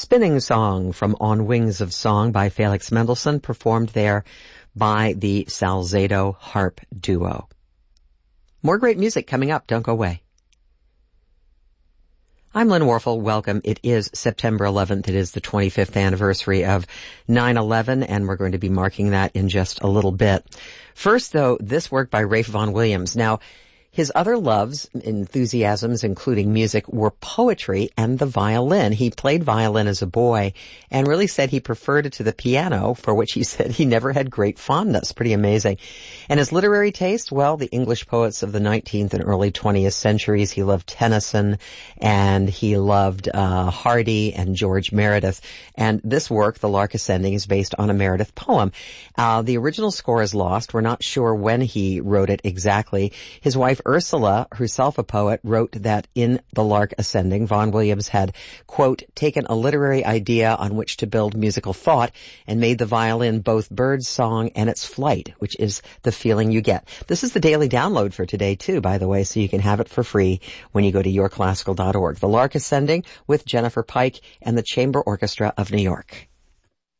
Spinning Song from On Wings of Song by Felix Mendelssohn, performed there by the Salzedo Harp Duo. More great music coming up. Don't go away. I'm Lynn Warfel. Welcome. It is September 11th. It is the 25th anniversary of 9/11, and we're going to be marking that in just a little bit. First, though, this work by Ralph Vaughan Williams. Now, his other loves, enthusiasms, including music, were poetry and the violin. He played violin as a boy and really said he preferred it to the piano, for which he said he never had great fondness. Pretty amazing. And his literary taste, well, the English poets of the 19th and early 20th centuries. He loved Tennyson and he loved Hardy and George Meredith. And this work, The Lark Ascending, is based on a Meredith poem. The original score is lost. We're not sure when he wrote it exactly. His wife Ursula, herself a poet, wrote that in The Lark Ascending, Vaughan Williams had, quote, taken a literary idea on which to build musical thought and made the violin both bird's song and its flight, which is the feeling you get. This is the daily download for today, too, by the way, so you can have it for free when you go to yourclassical.org. The Lark Ascending with Jennifer Pike and the Chamber Orchestra of New York.